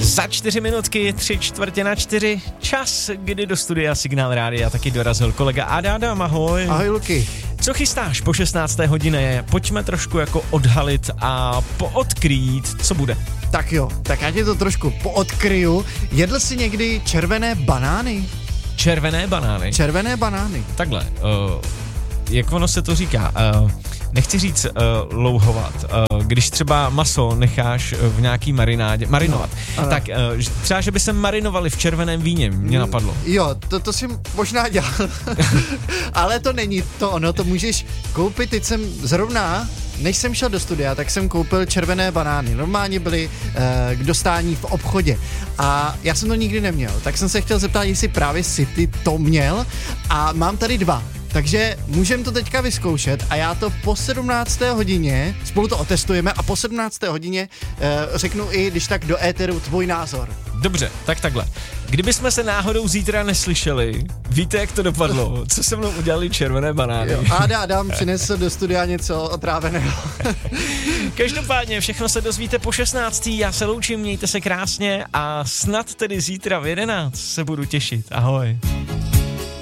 Za 4 minutky, 3/4, čas, kdy do studia Signál Rádia taky dorazil kolega Adam, ahoj. Ahoj Luky. Co chystáš po 16. hodině? Pojďme trošku jako odhalit a poodkrýt, co bude. Tak jo, tak já tě to trošku poodkryju. Jedl jsi někdy červené banány? Červené banány? Červené banány. Takhle, jak ono se to říká, nechci říct louhovat, když třeba maso necháš v nějaký marinádě, marinovat, tak třeba, že by se marinovali v červeném víně, mě napadlo. Jo, to si možná dělal, ale to není to ono, to můžeš koupit, teď jsem zrovna, než jsem šel do studia, tak jsem koupil červené banány, normálně byly k dostání v obchodě a já jsem to nikdy neměl, tak jsem se chtěl zeptat, jestli právě si ty to měl a mám tady 2. Takže můžeme to teďka vyzkoušet a já to po 17. hodině, spolu to otestujeme a po 17. hodině řeknu i, když tak do éteru tvůj názor. Dobře, tak takhle. Kdybychom se náhodou zítra neslyšeli, víte, jak to dopadlo? Co se mnou udělali červené banány? Jo, Adam přinesl do studia něco otráveného. Každopádně všechno se dozvíte po 16. Já se loučím, mějte se krásně a snad tedy zítra v 11 se budu těšit. Ahoj.